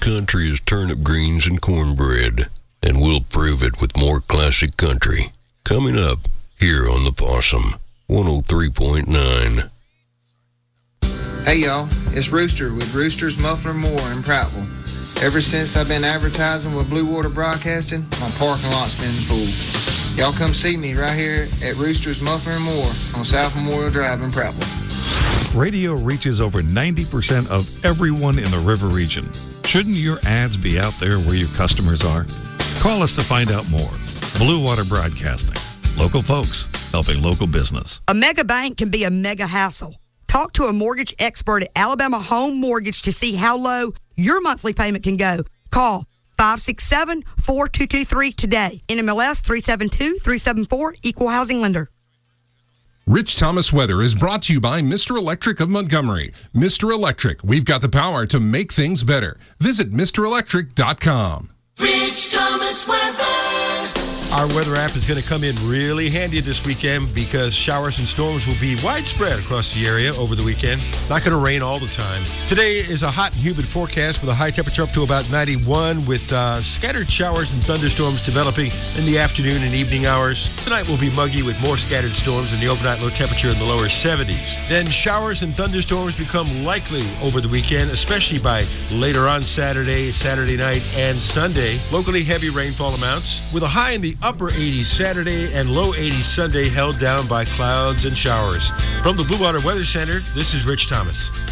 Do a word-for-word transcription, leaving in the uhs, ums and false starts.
country is turnip greens and cornbread, and we'll prove it with more classic country. Coming up here on The Possum, one oh three point nine. Hey y'all, it's Rooster with Rooster's Muffler Moore in Prattville. Ever since I've been advertising with Blue Water Broadcasting, my parking lot's been full. Y'all come see me right here at Rooster's Muffler and Moore on South Memorial Drive in Prattville. Radio reaches over ninety percent of everyone in the river region. Shouldn't your ads be out there where your customers are? Call us to find out more. Blue Water Broadcasting. Local folks helping local business. A mega bank can be a mega hassle. Talk to a mortgage expert at Alabama Home Mortgage to see how low your monthly payment can go. Call five six seven, four two two three today. N M L S three seven two, three seven four, Equal Housing Lender. Rich Thomas Weather is brought to you by Mister Electric of Montgomery. Mister Electric, we've got the power to make things better. Visit Mister Electric dot com. Rich Thomas Weather. Our weather app is going to come in really handy this weekend because showers and storms will be widespread across the area over the weekend. Not going to rain all the time. Today is a hot and humid forecast with a high temperature up to about ninety-one with uh, scattered showers and thunderstorms developing in the afternoon and evening hours. Tonight will be muggy with more scattered storms and the overnight low temperature in the lower seventies. Then showers and thunderstorms become likely over the weekend, especially by later on Saturday, Saturday night, and Sunday. Locally heavy rainfall amounts with a high in the upper eighties Saturday and low eighties Sunday held down by clouds and showers. From the Blue Water Weather Center, this is Rich Thomas.